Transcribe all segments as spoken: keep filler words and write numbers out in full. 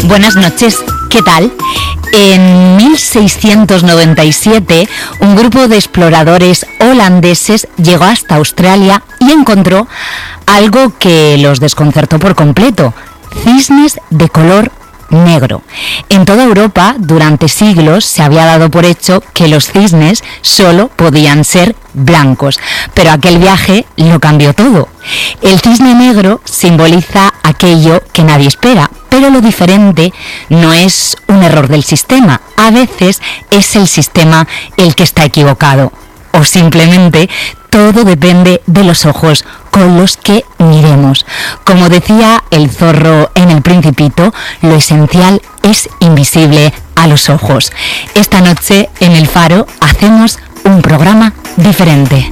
Buenas noches, ¿qué tal? En mil seiscientos noventa y siete, un grupo de exploradores holandeses llegó hasta Australia y encontró algo que los desconcertó por completo: cisnes de color negro. En toda Europa, durante siglos, se había dado por hecho que los cisnes solo podían ser blancos, pero aquel viaje lo cambió todo. El cisne negro simboliza aquello que nadie espera, pero lo diferente no es un error del sistema. A veces es el sistema el que está equivocado, o simplemente todo depende de los ojos con los que miremos. Como decía el zorro en El Principito, lo esencial es invisible a los ojos. Esta noche en El Faro hacemos un programa diferente.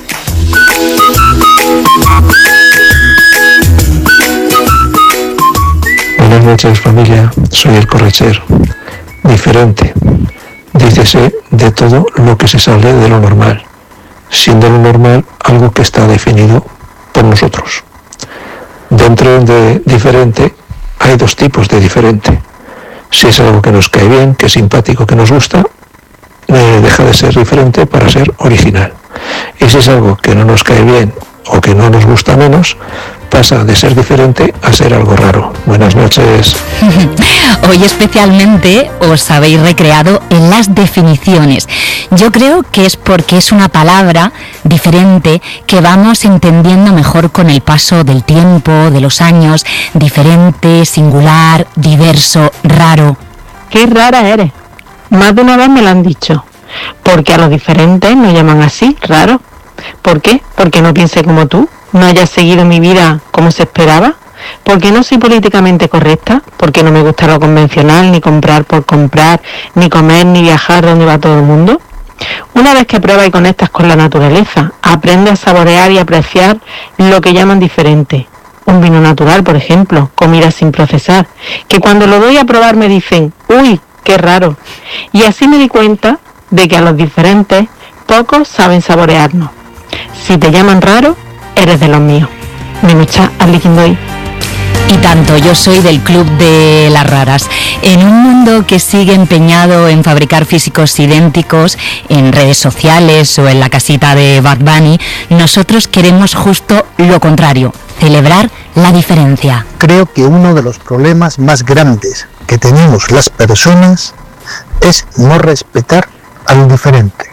Buenas noches, familia. Soy el Correcher. Diferente. Dícese de todo lo que se sale de lo normal, siendo lo normal algo que está definido por nosotros. Dentro de diferente hay dos tipos de diferente. Si es algo que nos cae bien, que es simpático, que nos gusta, eh, deja de ser diferente para ser original. Y si es algo que no nos cae bien o que no nos gusta menos, pasa de ser diferente a ser algo raro. Buenas noches. Hoy especialmente os habéis recreado en las definiciones. Yo creo que es porque es una palabra diferente que vamos entendiendo mejor con el paso del tiempo, de los años. Diferente, singular, diverso, raro. Qué rara eres. Más de una vez me lo han dicho. Porque a los diferentes nos llaman así, raro. ¿Por qué? Porque no piense como tú, no haya seguido mi vida como se esperaba, porque no soy políticamente correcta, porque no me gusta lo convencional, ni comprar por comprar, ni comer, ni viajar donde va todo el mundo. Una vez que pruebas y conectas con la naturaleza, aprendes a saborear y apreciar lo que llaman diferente. Un vino natural, por ejemplo, comida sin procesar, que cuando lo doy a probar me dicen, uy, qué raro. Y así me di cuenta de que a los diferentes pocos saben saborearnos. Si te llaman raro, eres de los míos. Me mucha Aliquindoy. Y tanto, yo soy del club de las raras. En un mundo que sigue empeñado en fabricar físicos idénticos en redes sociales o en la casita de Bad Bunny, nosotros queremos justo lo contrario: celebrar la diferencia. Creo que uno de los problemas más grandes que tenemos las personas es no respetar al diferente.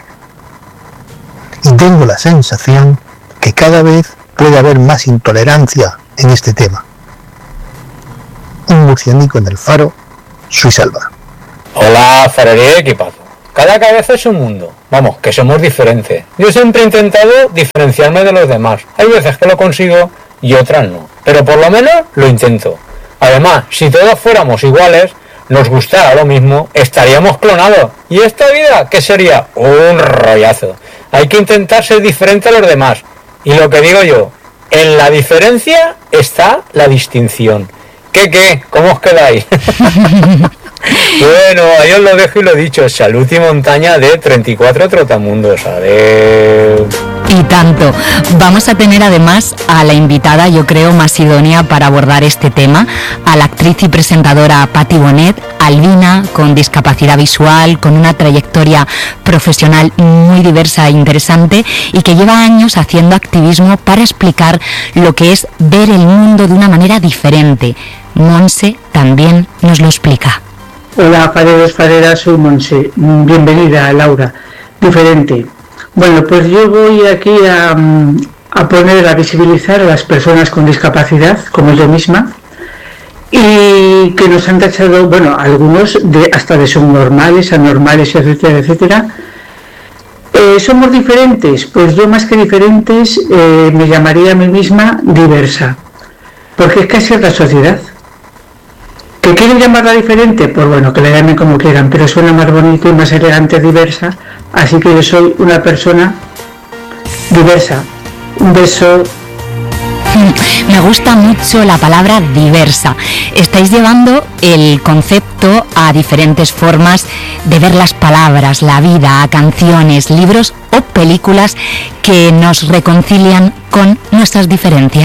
Y tengo la sensación que cada vez puede haber más intolerancia en este tema. Un murcianico en el Faro, Suisalva. Hola, fareré, equipazo. Cada cabeza es un mundo. Vamos, que somos diferentes. Yo siempre he intentado diferenciarme de los demás. Hay veces que lo consigo y otras no. Pero por lo menos lo intento. Además, si todos fuéramos iguales, nos gustara lo mismo, estaríamos clonados. ¿Y esta vida qué sería? Un rollazo. Hay que intentar ser diferente a los demás. Y lo que digo yo, en la diferencia está la distinción. ¿Qué, qué? ¿Cómo os quedáis? Bueno, ahí os lo dejo y lo dicho. Salud y montaña de treinta y cuatro Trotamundos. Adeu. Y tanto. Vamos a tener además a la invitada, yo creo, más idónea para abordar este tema, a la actriz y presentadora Patti Bonet, albina, con discapacidad visual, con una trayectoria profesional muy diversa e interesante, y que lleva años haciendo activismo para explicar lo que es ver el mundo de una manera diferente. Monse también nos lo explica. Hola, fareros, fareras, soy Monse. Bienvenida, Laura. Diferente. Bueno, pues yo voy aquí a, a poner, a visibilizar a las personas con discapacidad, como yo misma, y que nos han tachado, bueno, algunos de, hasta de subnormales, anormales, etcétera, etcétera. Eh, ¿Somos diferentes? Pues yo, más que diferentes, eh, me llamaría a mí misma diversa, porque es que así es la sociedad. ¿Que quieren llamarla diferente? Pues bueno, que la llamen como quieran, pero suena más bonito y más elegante diversa, así que yo soy una persona diversa. Un beso. Me gusta mucho la palabra diversa. Estáis llevando el concepto a diferentes formas de ver las palabras, la vida, a canciones, libros o películas que nos reconcilian con nuestras diferencias.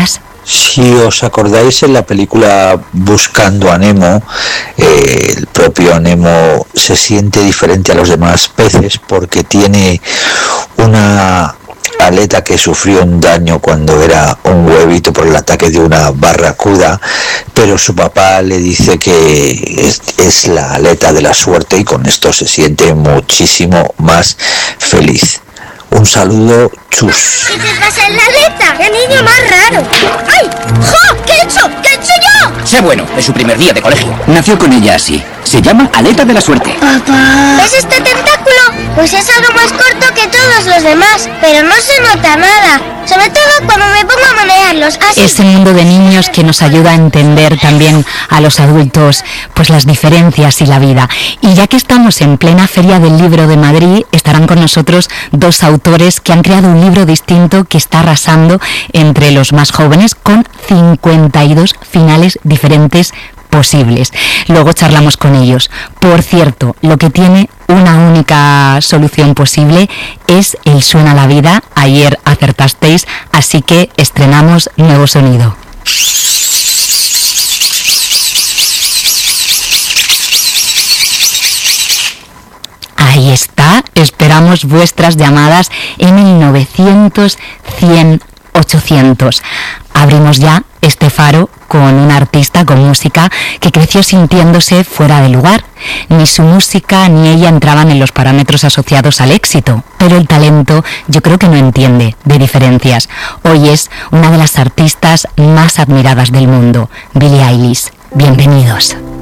Si os acordáis, en la película Buscando a Nemo, eh, el propio Nemo se siente diferente a los demás peces porque tiene una aleta que sufrió un daño cuando era un huevito por el ataque de una barracuda, pero su papá le dice que es, es la aleta de la suerte y con esto se siente muchísimo más feliz. Un saludo, chus. ¿Qué te pasa en la aleta? ¡Qué niño más raro! ¡Ay! ¡Jo! ¿Qué he hecho? ¿Qué he hecho yo? Sé bueno, es su primer día de colegio. Nació con ella así. Se llama aleta de la suerte. Papá. ¿Ves este tentáculo? Pues es algo más corto que todos los demás, pero no se nota nada. Sobre todo cuando me pongo a manejarlos así. Ese mundo de niños que nos ayuda a entender también a los adultos pues las diferencias y la vida. Y ya que estamos en plena Feria del Libro de Madrid, estarán con nosotros dos autores que han creado un libro distinto que está arrasando entre los más jóvenes con cincuenta y dos finales diferentes posibles. Luego charlamos con ellos. Por cierto, lo que tiene una única solución posible es el Suena la Vida. Ayer acertasteis, así que estrenamos nuevo sonido. Ahí está, esperamos vuestras llamadas en el novecientos, cien, ochocientos. Abrimos ya este faro con un artista con música que creció sintiéndose fuera de lugar. Ni su música ni ella entraban en los parámetros asociados al éxito, pero el talento yo creo que no entiende de diferencias. Hoy es una de las artistas más admiradas del mundo, Billie Eilish. Bienvenidos.